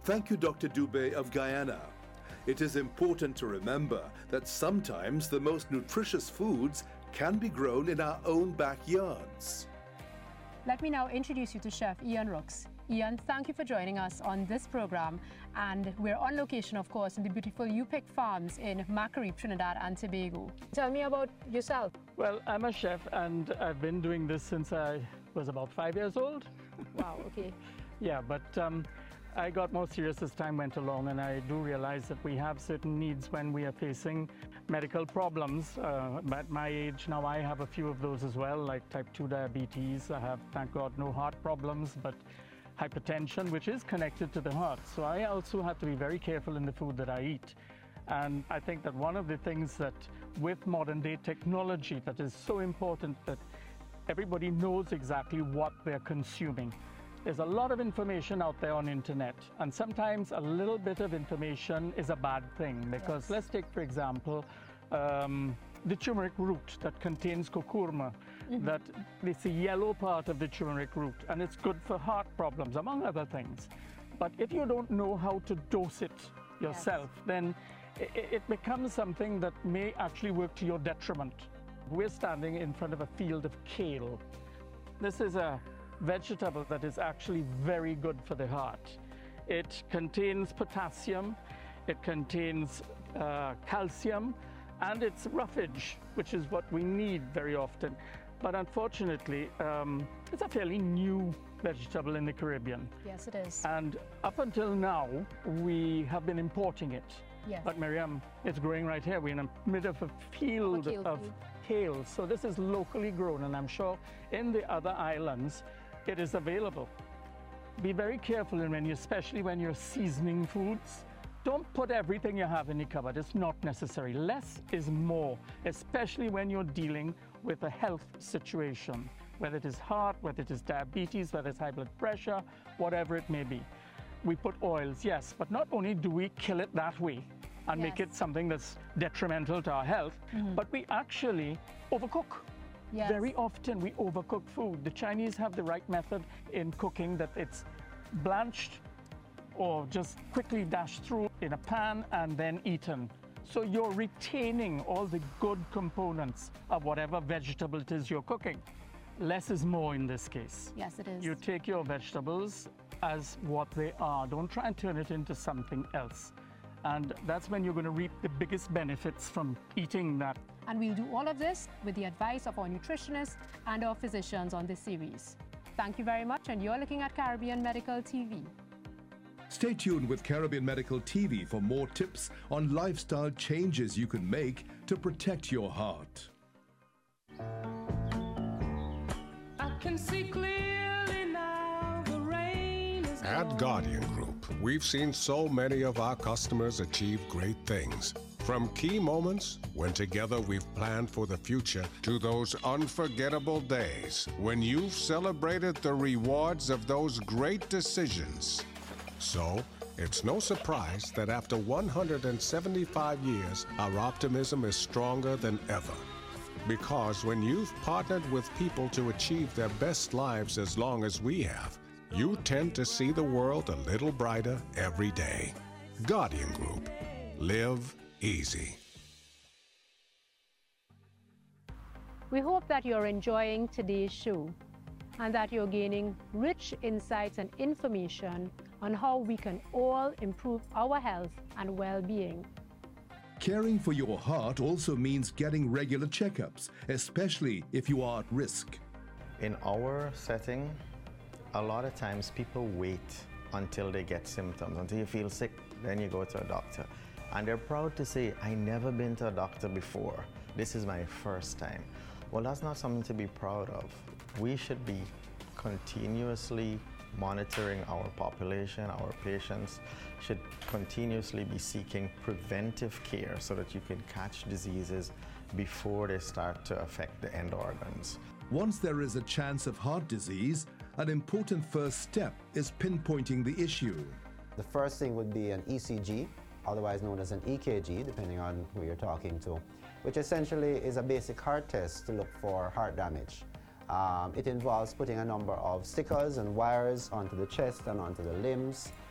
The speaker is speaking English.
Thank you, Dr. Dubé of Guyana. It is important to remember that sometimes the most nutritious foods can be grown in our own backyards. Let me now introduce you to Chef Ian Rooks. Ian, thank you for joining us on this program. And we're on location, of course, in the beautiful UPIC Farms in Marguerite, Trinidad and Tobago. Tell me about yourself. Well, I'm a chef and I've been doing this since I was about 5 years old. Wow, okay. Yeah, but I got more serious as time went along, and I do realize that we have certain needs when we are facing medical problems. At my age now, I have a few of those as well, like type 2 diabetes. I have, thank God, no heart problems, but hypertension, which is connected to the heart. So I also have to be very careful in the food that I eat. And I think that one of the things that with modern day technology that is so important that everybody knows exactly what they're consuming. There's a lot of information out there on internet, and sometimes a little bit of information is a bad thing, because let's take, for example, the turmeric root that contains curcuma, that it's the yellow part of the turmeric root, and it's good for heart problems, among other things. But if you don't know how to dose it yourself, then it becomes something that may actually work to your detriment. We're standing in front of a field of kale. This is a vegetable that is actually very good for the heart. It contains potassium, it contains calcium, and it's roughage, which is what we need very often. But unfortunately, it's a fairly new vegetable in the Caribbean. Yes, it is. And up until now, we have been importing it. Yes. But Miriam, it's growing right here. We're in the middle of a field of kale. So this is locally grown, and I'm sure in the other islands, it is available. Be very careful, and especially when you're seasoning foods, don't put everything you have in the cupboard. It's not necessary. Less is more, especially when you're dealing with a health situation, whether it is heart, whether it is diabetes, whether it's high blood pressure, whatever it may be. We put oils, yes, but not only do we kill it that way and make it something that's detrimental to our health, but we actually overcook. Yes. Very often we overcook food. The Chinese have the right method in cooking, that it's blanched or just quickly dashed through in a pan and then eaten. So you're retaining all the good components of whatever vegetable it is you're cooking. Less is more in this case. Yes, it is. You take your vegetables as what they are. Don't try and turn it into something else. And that's when you're going to reap the biggest benefits from eating that. And we'll do all of this with the advice of our nutritionists and our physicians on this series. Thank you very much, and you're looking at Caribbean Medical TV. Stay tuned with Caribbean Medical TV for more tips on lifestyle changes you can make to protect your heart. I can see clearly now, the rain is At Guardian Group, we've seen so many of our customers achieve great things. From key moments when together we've planned for the future to those unforgettable days when you've celebrated the rewards of those great decisions. So, it's no surprise that after 175 years, our optimism is stronger than ever. Because when you've partnered with people to achieve their best lives as long as we have, you tend to see the world a little brighter every day. Guardian Group. Live easy. We hope that you're enjoying today's show and that you're gaining rich insights and information on how we can all improve our health and well-being. Caring for your heart also means getting regular checkups, especially if you are at risk. In our setting, a lot of times people wait until they get symptoms. Until you feel sick, then you go to a doctor. And they're proud to say, I never been to a doctor before. This is my first time. Well, that's not something to be proud of. We should be continuously monitoring our population. Our patients should continuously be seeking preventive care so that you can catch diseases before they start to affect the end organs. Once there is a chance of heart disease, an important first step is pinpointing the issue. The first thing would be an ECG, otherwise known as an EKG, depending on who you're talking to, which essentially is a basic heart test to look for heart damage. It involves putting a number of stickers and wires onto the chest and onto the limbs